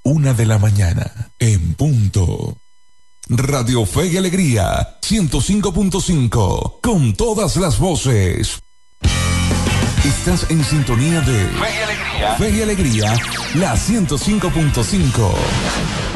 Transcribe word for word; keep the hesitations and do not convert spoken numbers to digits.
Una de la mañana, en punto. Radio Fe y Alegría, ciento cinco punto cinco, con todas las voces. Estás en sintonía de Fe y Alegría. Fe y Alegría, la ciento cinco punto cinco.